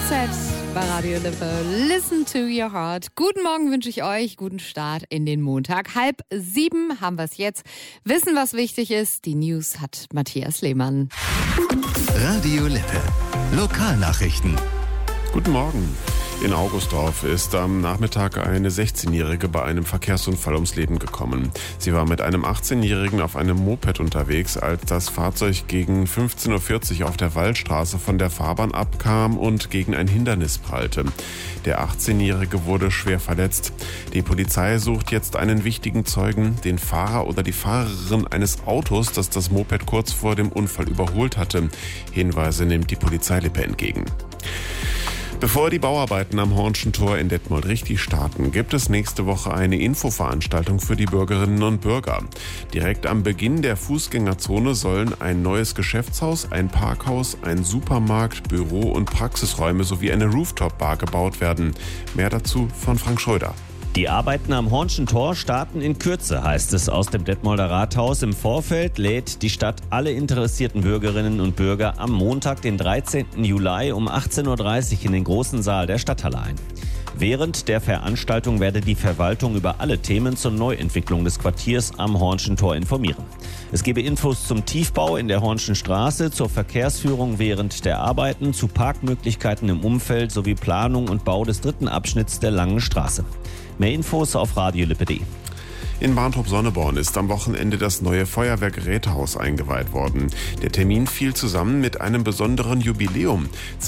BZ bei Radio Lippe. Listen to your heart. Guten Morgen wünsche ich euch. Guten Start in den Montag. 6:30 haben wir es jetzt. Wissen, was wichtig ist. Die News hat Matthias Lehmann. Radio Lippe. Lokalnachrichten. Guten Morgen. In Augustdorf ist am Nachmittag eine 16-Jährige bei einem Verkehrsunfall ums Leben gekommen. Sie war mit einem 18-Jährigen auf einem Moped unterwegs, als das Fahrzeug gegen 15:40 Uhr auf der Waldstraße von der Fahrbahn abkam und gegen ein Hindernis prallte. Der 18-Jährige wurde schwer verletzt. Die Polizei sucht jetzt einen wichtigen Zeugen, den Fahrer oder die Fahrerin eines Autos, das das Moped kurz vor dem Unfall überholt hatte. Hinweise nimmt die Polizei Lippe entgegen. Bevor die Bauarbeiten am Hornschen Tor in Detmold richtig starten, gibt es nächste Woche eine Infoveranstaltung für die Bürgerinnen und Bürger. Direkt am Beginn der Fußgängerzone sollen ein neues Geschäftshaus, ein Parkhaus, ein Supermarkt, Büro- und Praxisräume sowie eine Rooftop-Bar gebaut werden. Mehr dazu von Frank Schröder. Die Arbeiten am Hornschen Tor starten in Kürze, heißt es aus dem Detmolder Rathaus. Im Vorfeld lädt die Stadt alle interessierten Bürgerinnen und Bürger am Montag, den 13. Juli um 18:30 Uhr in den großen Saal der Stadthalle ein. Während der Veranstaltung werde die Verwaltung über alle Themen zur Neuentwicklung des Quartiers am Hornschen Tor informieren. Es gebe Infos zum Tiefbau in der Hornschen Straße, zur Verkehrsführung während der Arbeiten, zu Parkmöglichkeiten im Umfeld sowie Planung und Bau des dritten Abschnitts der Langen Straße. Mehr Infos auf radiolippe.de. In Barntrup-Sonneborn ist am Wochenende das neue Feuerwehrgerätehaus eingeweiht worden. Der Termin fiel zusammen mit einem besonderen Jubiläum.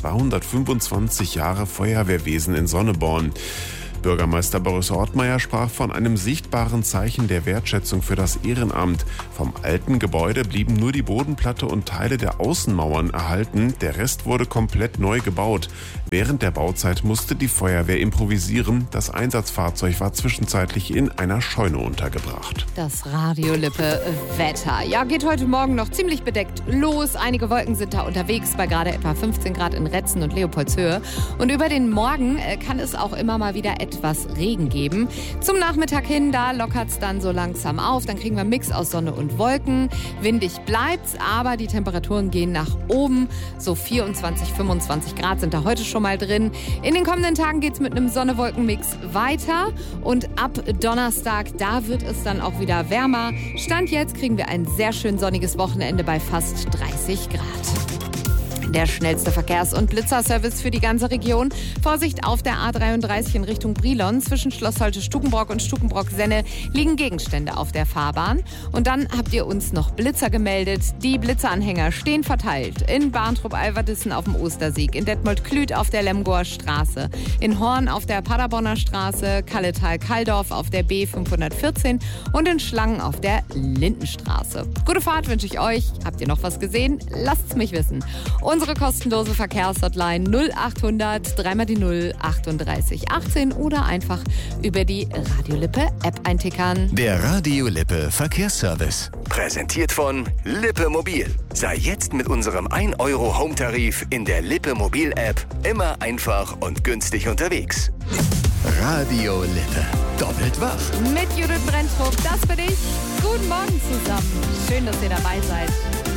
225 Jahre Feuerwehrwesen in Sonneborn. Bürgermeister Boris Ortmeier sprach von einem sichtbaren Zeichen der Wertschätzung für das Ehrenamt. Vom alten Gebäude blieben nur die Bodenplatte und Teile der Außenmauern erhalten. Der Rest wurde komplett neu gebaut. Während der Bauzeit musste die Feuerwehr improvisieren. Das Einsatzfahrzeug war zwischenzeitlich in einer Scheune untergebracht. Das Radio Lippe Wetter. Ja, geht heute Morgen noch ziemlich bedeckt los. Einige Wolken sind da unterwegs bei gerade etwa 15 Grad in Retzen und Leopoldshöhe. Und über den Morgen kann es auch immer mal wieder etwas Regen geben. Zum Nachmittag hin, da lockert es dann so langsam auf. Dann kriegen wir einen Mix aus Sonne und Wolken. Windig bleibt's, aber die Temperaturen gehen nach oben. So 24, 25 Grad sind da heute schon mal drin. In den kommenden Tagen geht's mit einem Sonne-Wolken-Mix weiter. Und ab Donnerstag, da wird es dann auch wieder wärmer. Stand jetzt kriegen wir ein sehr schön sonniges Wochenende bei fast 30 Grad. Der schnellste Verkehrs- und Blitzerservice für die ganze Region. Vorsicht auf der A33 in Richtung Brilon. Zwischen Schloss Holte-Stukenbrock und Stukenbrock-Senne liegen Gegenstände auf der Fahrbahn. Und dann habt ihr uns noch Blitzer gemeldet. Die Blitzeranhänger stehen verteilt in Barntrup-Alverdissen auf dem Ostersieg, in Detmold-Klüt auf der Lemgoer Straße, in Horn auf der Paderborner Straße, Kalletal-Kalldorf auf der B514 und in Schlangen auf der Lindenstraße. Gute Fahrt wünsche ich euch. Habt ihr noch was gesehen? Lasst's mich wissen. Unsere kostenlose Verkehrshotline 0800 3 die 0 38 18 oder einfach über die Radio Lippe App eintickern. Der Radio Lippe Verkehrsservice. Präsentiert von Lippe Mobil. Sei jetzt mit unserem 1 € Home-Tarif in der Lippe Mobil App immer einfach und günstig unterwegs. Radio Lippe. Doppelt wach. Mit Judith Brenntrup, das bin ich. Guten Morgen zusammen. Schön, dass ihr dabei seid.